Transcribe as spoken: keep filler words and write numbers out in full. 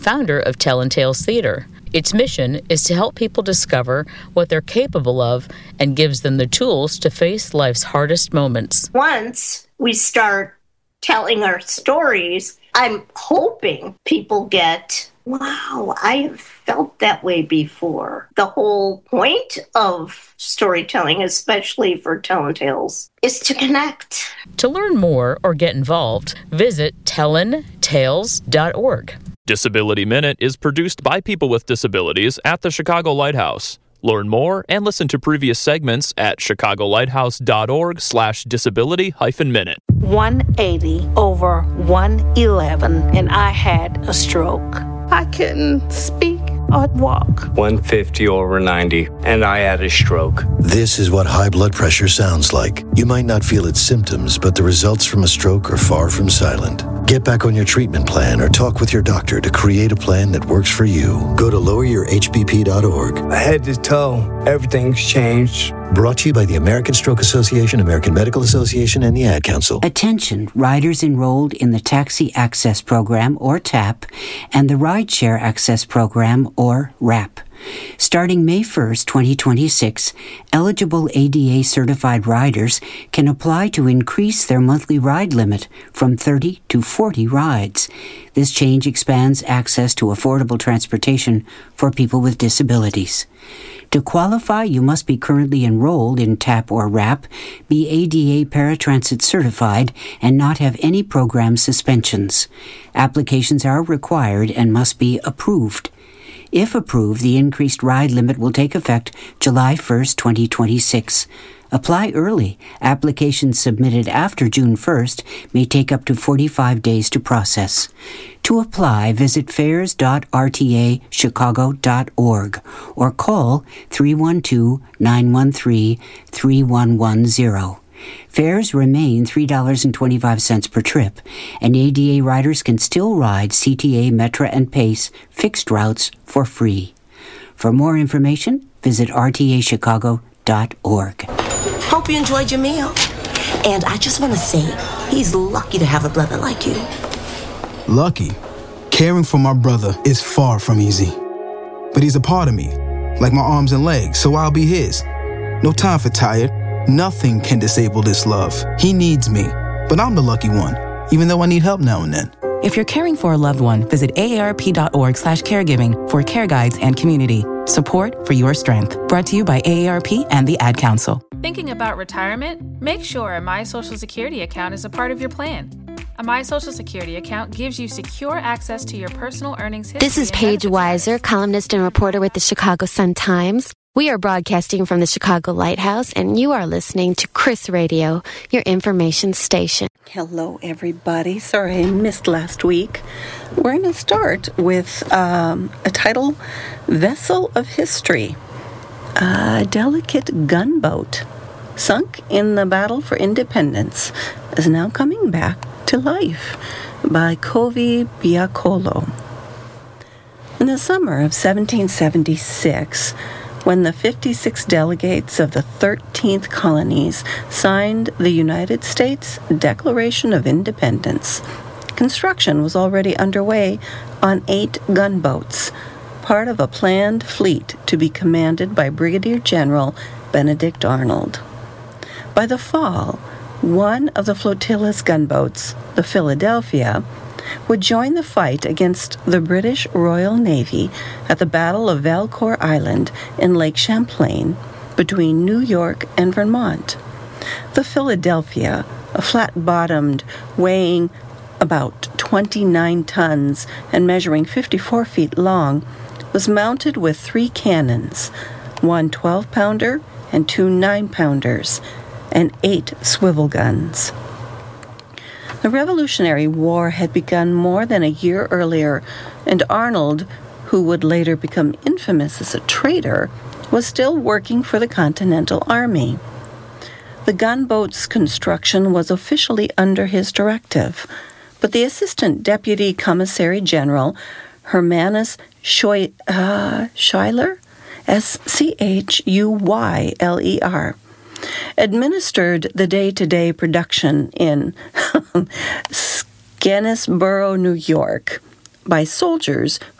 founder of Tell and Tales Theater. Its mission is to help people discover what they're capable of and gives them the tools to face life's hardest moments. Once we start telling our stories, I'm hoping people get, wow, I have felt that way before. The whole point of storytelling, especially for Tellin' Tales, is to connect. To learn more or get involved, visit tellin tales dot org. Disability Minute is produced by people with disabilities at the Chicago Lighthouse. Learn more and listen to previous segments at chicagolighthouse.org slash disability hyphen minute. one eighty over one eleven, and I had a stroke. I couldn't speak or walk. one fifty over ninety, and I had a stroke. This is what high blood pressure sounds like. You might not feel its symptoms, but the results from a stroke are far from silent. Get back on your treatment plan or talk with your doctor to create a plan that works for you. Go to lower your h b p dot org. Head to toe, everything's changed. Brought to you by the American Stroke Association, American Medical Association, and the Ad Council. Attention, riders enrolled in the Taxi Access Program, or TAP, and the Rideshare Access Program, or RAP. Starting May first, twenty twenty-six, eligible A D A-certified riders can apply to increase their monthly ride limit from thirty to forty rides. This change expands access to affordable transportation for people with disabilities. To qualify, you must be currently enrolled in TAP or RAP, be A D A Paratransit certified, and not have any program suspensions. Applications are required and must be approved. If approved, the increased ride limit will take effect July first, twenty twenty-six. Apply early. Applications submitted after June first may take up to forty-five days to process. To apply, visit fares dot r t a chicago dot org or call three one two, nine one three, three one one zero. Fares remain three dollars and twenty-five cents per trip, and A D A riders can still ride C T A, Metra, and Pace fixed routes for free. For more information, visit r t a chicago dot org. Hope you enjoyed your meal. And I just want to say, he's lucky to have a brother like you. Lucky? Caring for my brother is far from easy. But he's a part of me, like my arms and legs, so I'll be his. No time for tired. Nothing can disable this love. He needs me, but I'm the lucky one, even though I need help now and then. If you're caring for a loved one, visit A A R P dot org slash caregiving for care guides and community. Support for your strength. Brought to you by A A R P and the Ad Council. Thinking about retirement? Make sure a My Social Security account is a part of your plan. A My Social Security account gives you secure access to your personal earnings history. This is Paige Weiser, columnist and reporter with the Chicago Sun-Times. We are broadcasting from the Chicago Lighthouse, and you are listening to Chris Radio, your information station. Hello, everybody. Sorry I missed last week. We're going to start with um, a title, Vessel of History. A delicate gunboat sunk in the battle for independence is now coming back to life by Kovy Biakolo. In the summer of seventeen seventy-six, when the fifty-six delegates of the thirteenth colonies signed the United States Declaration of Independence, construction was already underway on eight gunboats, part of a planned fleet to be commanded by Brigadier General Benedict Arnold. By the fall, one of the flotilla's gunboats, the Philadelphia, would join the fight against the British Royal Navy at the Battle of Valcour Island in Lake Champlain between New York and Vermont. The Philadelphia, a flat-bottomed, weighing about twenty-nine tons and measuring fifty-four feet long, was mounted with three cannons, one twelve-pounder and two nine-pounders, and eight swivel guns. The Revolutionary War had begun more than a year earlier, and Arnold, who would later become infamous as a traitor, was still working for the Continental Army. The gunboat's construction was officially under his directive, but the Assistant Deputy Commissary General, Hermanus Schuyler, uh, Schuyler? S C H U Y L E R, administered the day-to-day production in Scanisboro, New York. by soldiers